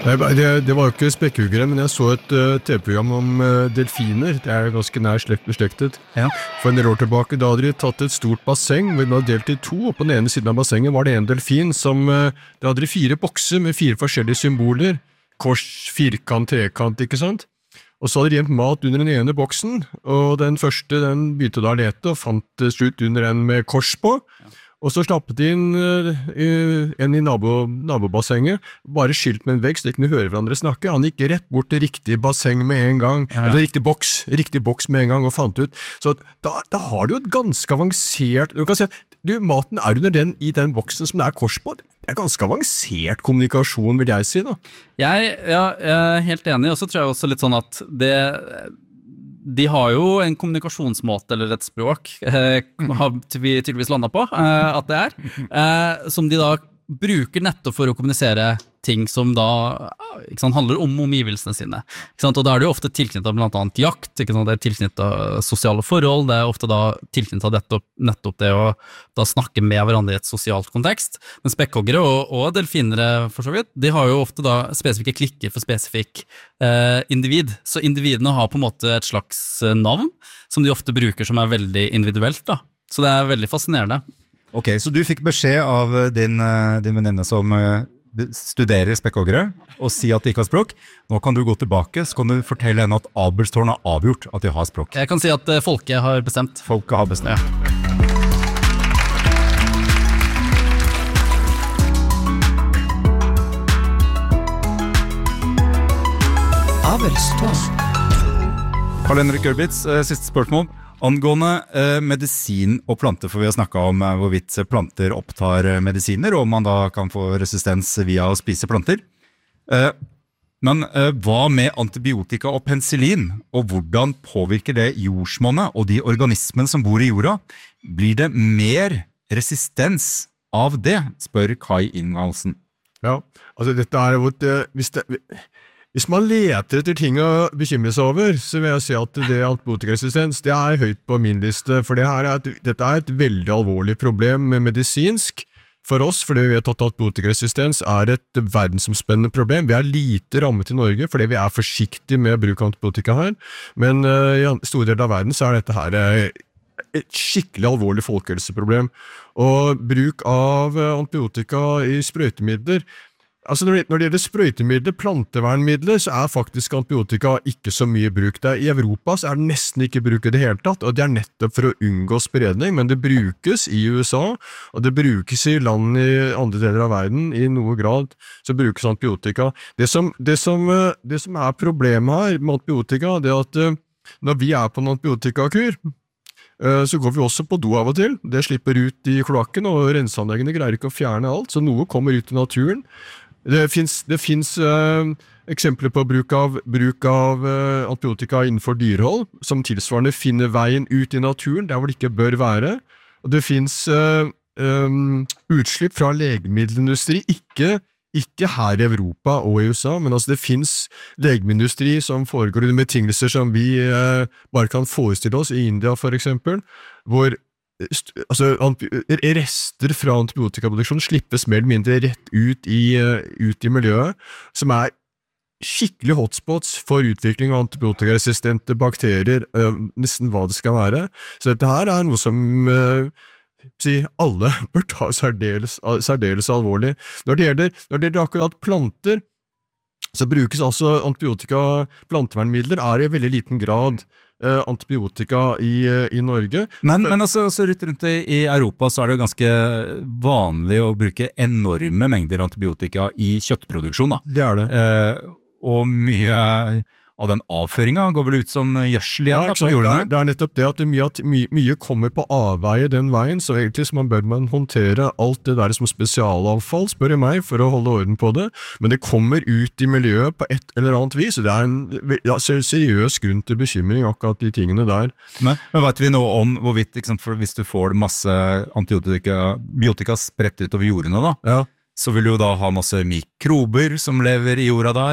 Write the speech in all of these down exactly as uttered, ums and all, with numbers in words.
Nei, det, det var jo ikke spekkhuggere, men jeg så et uh, T V-program om uh, delfiner. Det er ganske nær slekt beslektet. Ja. For en del år tilbake, da hadde de tatt et stort basseng, hvor de hadde delt i to, og på den ene siden av bassenget var det en delfin som, uh, da hadde de fire bokser med fire forskjellige symboler. Kors, firkant, trekant, ikke sant? Og så hadde de gjemt mat under den ene boksen, og den første, den begynte da å lete, og fant uh, slutt under en med kors på. Ja. Og så slappet de inn uh, en i nabo, nabobassenget, bare skilt med en vegg, så de kunne høre hverandre snakke. Han gikk rett bort til riktig basseng med en gang, ja. Eller riktig boks, riktig boks med en gang, og fant ut. Så da, da har du jo et ganske avansert, du kan si at du, maten er under den, i den boksen som det er kors på. Det er ganske avansert kommunikasjon, vil jeg si da. Jeg, ja, jeg er helt enig, og så tror jeg også litt sånn at det... De har jo en kommunikasjonsmåte eller et språk, eh, har vi tydeligvis landet på eh, at det er, eh, som de da bruker nettopp for å kommunisere ting som da ikke sant, handler om omgivelsene sine. Ikke sant? Og da er det jo ofte tilknyttet blant annet jakt, ikke sant? Det er tilknyttet sosiale forhold, det er ofte da tilknyttet nettopp, nettopp det å da snakke med hverandre i et sosialt kontekst. Men spekkhoggere og, og delfinere for så vidt, de har jo ofte da spesifikke klikker for spesifikk eh, individ. Så individene har på en måte et slags navn som de ofte bruker som er veldig individuelt da. Så det er veldig fascinerende. Ok, så du fikk beskjed av din, din venninne som studerer spekkhoggere og si at de ikke har språk. Nå kan du gå tilbake, så kan du fortelle henne at Abelstårn har avgjort at de har språk. Jeg kan si at folket har bestemt. Folket har bestemt. Ja. Abelstårn. Karl-Henrik Gørbitz, siste spørsmål. Angående eh, medisin og planter, for vi har snakket om eh, hvorvidt planter opptar medisiner, og man da kan få resistens via å spise planter. Eh, men eh, hva med antibiotika og penicillin, og hvordan påvirker det jordsmonnet og de organismene som bor i jorda? Blir det mer resistens av det, spør Kai Ingvaldsen. Ja, altså dette er jo et, hvis det... Hvis man leter etter ting å bekymre seg over, så vil jeg si at det antibiotikaresistens, det er høyt på min liste, for det her er et, dette er et veldig alvorlig problem med medisinsk for oss, fordi vi vet at antibiotikaresistens er et verdensomspennende problem. Vi er lite rammet i Norge, fordi vi er forsiktige med bruk av antibiotika her, men uh, i store deler av verden så er dette her uh, et skikkelig alvorlig folkehelseproblem. Og bruk av uh, antibiotika i sprøytemidler, altså når det, når det gjelder sprøytemidler, plantevernmidler, så er faktisk antibiotika ikke så mye bruk. Der. I Europa så er det nesten ikke bruk i det hele tatt, og det er nettopp for å unngå spredning, men det brukes i U S A, og det brukes i land i andre deler av verden, i noe grad så brukes antibiotika. Det som, det som, det som er problemet her med antibiotika, det er at når vi er på en antibiotikakur, så går vi også på do av og til. Det slipper ut i kloakken, og renseanleggene greier ikke å fjerne alt, så noe kommer ut i naturen. Det finnes, det finnes uh, eksempler på bruk av, bruk av uh, antibiotika innenfor dyrehold, som tilsvarende finner veien ut i naturen, der hvor det ikke bør være. Og det finnes uh, um, utslipp fra legemiddelindustri, ikke, ikke her i Europa og i U S A, men altså det finnes legemiddelindustri som foregår under betingelser som vi uh, bare kan forestille oss, i India for eksempel, hvor altså, rester fra antibiotikaproduksjon slippes mer eller mindre rett ut i, ut i miljøet, som er skikkelig hotspots for utvikling av antibiotikaresistente bakterier, øh, nesten hva det skal være. Så dette her er noe som øh, si, alle bør ta særdeles, særdeles alvorlig. Når det gjelder, når det gjelder akkurat planter, så brukes altså antibiotika, plantevernmidler er i veldig liten grad Uh, antibiotika i, uh, i Norge. Men, men altså, så rundt, rundt i, i Europa så er det ganske vanlig å bruke enorme mengder antibiotika i kjøttproduksjon. Da. Det er det. Uh, og mye av den avføringen går vel ut som gjørsel igjen. Ja, da, på jordene. Det er nettopp det at det mye, mye, mye kommer på avveie den veien, så egentlig så man bør man håndtere alt det der som spesialavfall, spør jeg meg, for å holde orden på det, men det kommer ut i miljøet på et eller annet vis, og det er en ja, seriøs grunn til bekymring akkurat de tingene der. Men, men vet vi noe om hvorvidt, ikke sant, for hvis du får masse antibiotika, biotika spredt ut over jordene da, ja. Så vil du jo da ha masse mikrober som lever i jorda der,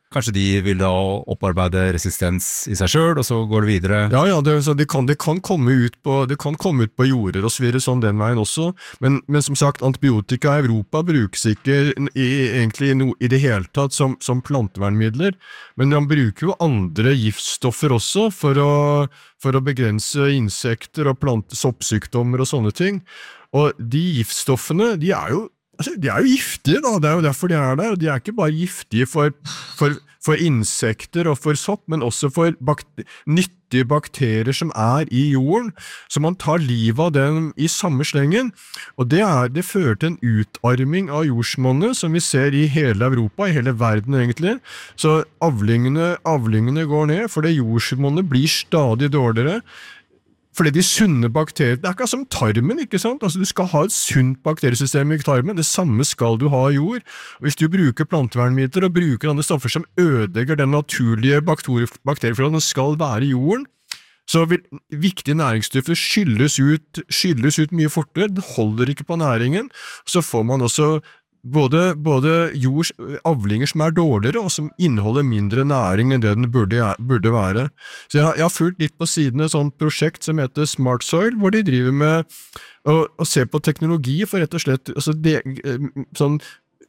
Kanskje de vil da opparbeide resistens i seg selv, og så går det videre. Ja, ja, det, så det, kan, det, kan komme ut på, det kan komme ut på jorder og så videre sånn den veien også, men, men som sagt, antibiotika i Europa brukes ikke i, egentlig no, i det hele tatt som, som plantevernmidler, men man bruker jo andre giftstoffer også for å, for å begrense insekter og plante soppsykdommer og sånne ting, og de giftstoffene, de er jo Altså, de er jo giftige da, det er jo derfor de er der, og de er ikke bare giftige for, for, for insekter og for sopp, men også for bakter nyttige bakterier som er i jorden, så man tar livet av dem i samme slengen, og det, er, det fører til en utarming av jordsmonnet som vi ser i hele Europa, i hele verden egentlig, så avlingene, avlingene går ned, for det jordsmonnet blir stadig dårligere, fordi de sunne bakterier, det er ikke som tarmen, ikke sant? Altså, du skal ha et sunt bakteriesystem i tarmen, det samme skal du ha i jord. Og hvis du bruker plantevernmidler og bruker andre stoffer som ødelegger den naturlige bakteriefloraen som skal være i jorden, så vil viktige næringsstoffer skylles ut, skylles ut mye fortere, det holder ikke på næringen, så får man også Både, både jords avlinger som er dårligere, og som inneholder mindre næring enn det den burde, burde være. Så jeg har, jeg har fulgt litt på siden et sånt prosjekt som heter Smart Soil, hvor de driver med å, å se på teknologi for rett og slett, altså det, sånn,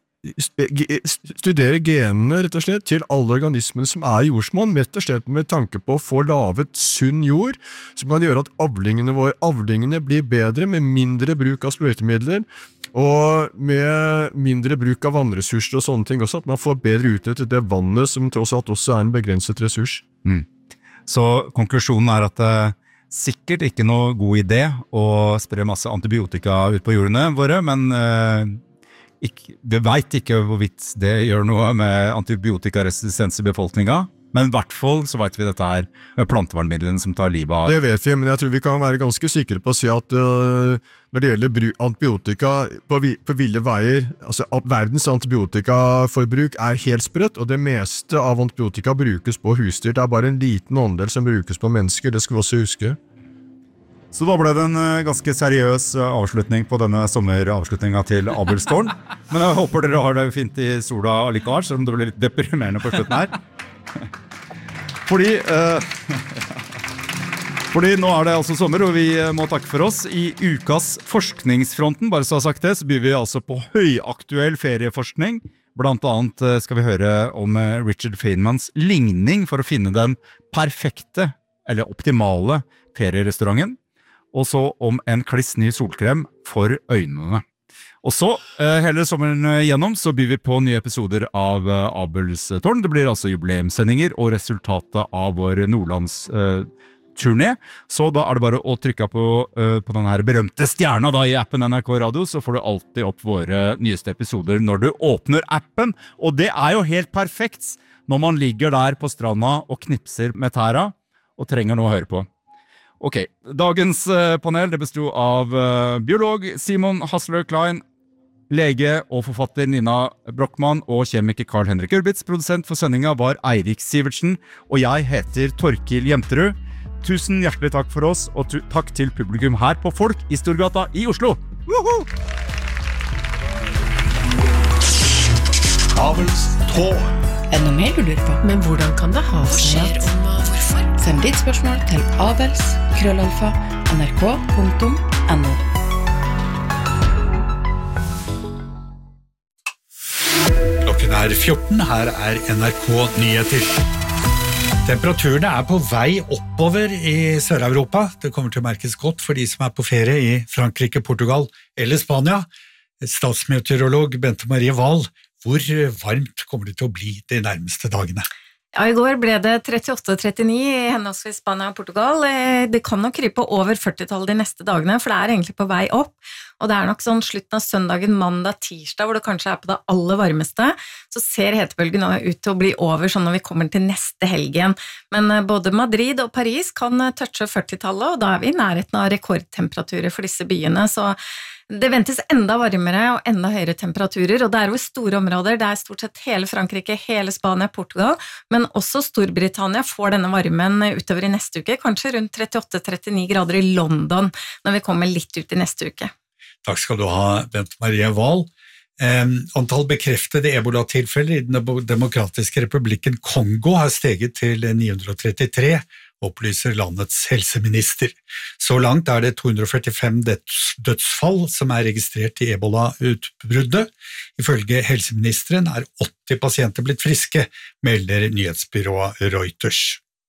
studere genene rett og slett til alle organismene som er i jordsmonn, rett og slett med tanke på å få lavet sunn jord, som kan gjøre at avlingene våre, avlingene blir bedre med mindre bruk av sprøytemidler, og med mindre bruk av vannressurser og sånne ting også, at man får bedre utnyttet det vannet som tross alt også er en begrenset ressurs. Mm. Så konklusjonen er at det sikkert ikke noe god idé å spre masse antibiotika ut på jordene våre, men eh, ikke, vi vet ikke hvorvidt det gjør noe med antibiotikaresistens i befolkningen. Men i hvert fall så vet vi dette her med plantevernmidlene som tar livet av. Det vet vi, men jeg tror vi kan være ganske sikre på å si at uh, når det gjelder antibiotika på, vi, på ville veier, altså verdens antibiotikaforbruk er helt spredt, og det meste av antibiotika brukes på husdyr. Det er bare en liten andel som brukes på mennesker, det skal vi også huske. Så da ble det en ganske seriøs avslutning på denne sommeravslutningen til Abelstårn. Men jeg håper dere har det fint i sola allikevel, selv om det blir litt deprimerende på slutten her. Fordi, uh, fordi nå er det altså sommer, og vi må takke for oss. I ukas forskningsfronten, bare så har sagt det, så byr vi altså på høyaktuell ferieforskning. Blant annet skal vi høre om Richard Feynmans ligning for å finne den perfekte, eller optimale ferierestauranten. Og så om en kliss ny solkrem for øynene. Og så, hele sommeren gjennom, så byr vi på nye episoder av Abelstårn. Det blir altså jubileumssendinger og resultatet av vår Nordlands-turné. Så da er det bare å trykke på, på denne her berømte stjerna da, i appen N R K Radio, så får du alltid opp våre nyeste episoder når du åpner appen. Og det er jo helt perfekt når man ligger der på stranda og knipser med tæra og trenger noe å høre på. Ok, dagens panel det bestod av biolog Simon Hasler Klein, lege og forfatter Nina Brockmann og kjemiker Karl-Henrik Urbitz. Produsent for sendingen var Eirik Sivertsen, og jeg heter Torkil Jemterud. Tusen hjertelig takk for oss, og takk til publikum her på Folk i Storgata i Oslo. Woohoo! Abelstårn. Er det noe mer du lurer på? Men hvordan kan det ha seg at... Send ditt spørsmål til abels krøllalfa nrk punktum no. Klokken er fjorten, her er N R K Nyheter. Temperaturene er på vei oppover i Sør-Europa. Det kommer til å merkes godt for de som er på ferie i Frankrike, Portugal eller Spania. Statsmeteorolog Bente Marie Wahl, hvor varmt kommer det til å bli de nærmeste dagene? Ja, i går ble det trettiåtte trettini i henholdsvis Spania og Portugal. Det kan nok krype over førtitallet de neste dagene, for det er egentlig på vei opp. Og det er nok sånn slutten av søndagen, mandag, tirsdag, hvor det kanskje er på det aller varmeste, så ser hetebølgen nå ut til å bli over sånn når vi kommer til neste helg igjen. Men både Madrid og Paris kan touche førtitallet, og da er vi i nærheten av rekordtemperaturer for disse byene, så det ventes enda varmere og enda høyere temperaturer, og det er jo store områder, det er stort sett hele Frankrike, hele Spania, Portugal, men også Storbritannia får denne varmen utover i neste uke, kanskje rundt trettiåtte trettini grader i London, når vi kommer litt ut i neste uke. Takk skal du ha, Bente Marie Wahl. Eh, antall bekreftede ebola-tilfeller i den demokratiske republikken Kongo har steget til ni hundre trettitre, opplyser landets helseminister. Så langt er det to hundre førtifem døds, dødsfall som er registrert i ebola-utbruddet. Ifølge helseministeren er åtti pasienter blitt friske, melder nyhetsbyrået Reuters.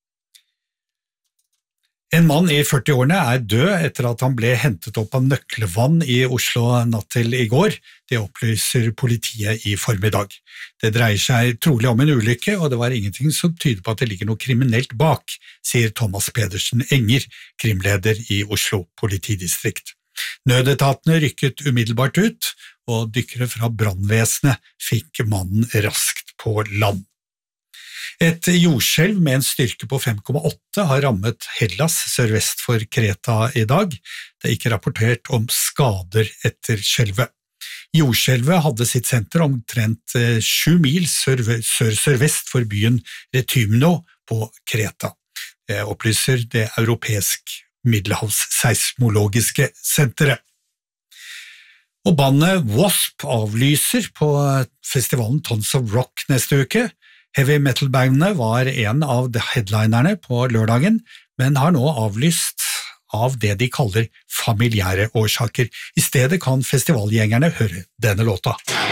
En mann i førti-årene er død etter at han ble hentet opp av nøkkelvann i Oslo natt til i går. Det opplyser politiet i formiddag. Det dreier seg trolig om en ulykke, og det var ingenting som tyder på at det ligger noe kriminelt bak, sier Thomas Pedersen Enger, krimleder i Oslo politidistrikt. Nødetatene rykket umiddelbart ut, og dykkere fra brannvesenet fikk mannen raskt på land. Et jordskjelv med en styrke på fem komma åtte har rammet Hellas sørvest for Kreta i dag. Det er ikke rapportert om skader etter skjelvet. Jordskjelvet hadde sitt senter omtrent sju mil sør-sørvest for byen Retymno på Kreta. Det opplyser det europeisk middelhavsseismologiske senteret. Og bandet Wasp avlyser på festivalen Tons of Rock neste uke. Heavy metal-bandene var en av headlinerne på lørdagen, men har nå avlyst av det de kaller familiære årsaker. I stedet kan festivalgjengerne høre denne låta.